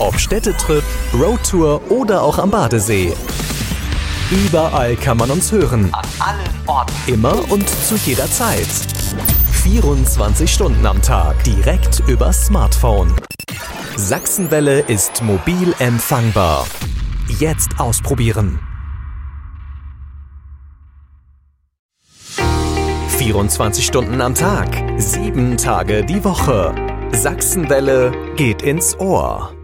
Ob Städtetrip, Roadtour oder auch am Badesee. Überall kann man uns hören. An allen Orten. Immer und zu jeder Zeit. 24 Stunden am Tag. Direkt übers Smartphone. Sachsenwelle ist mobil empfangbar. Jetzt ausprobieren. 24 Stunden am Tag, 7 Tage die Woche. Sachsenwelle geht ins Ohr.